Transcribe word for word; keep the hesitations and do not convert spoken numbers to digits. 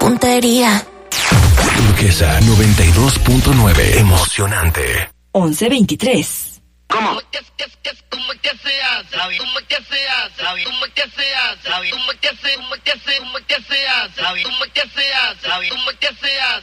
tontería. Turquesa noventa y dos punto nueve. Emocionante. once veintitrés. ¿Cómo? ¿Cómo que, que, que, cómo que se hace? ¿Cómo que se hace? ¿Cómo que se hace? ¿Cómo que se, cómo que se, cómo que se hace? ¿Cómo que se hace? ¿Cómo que se hace?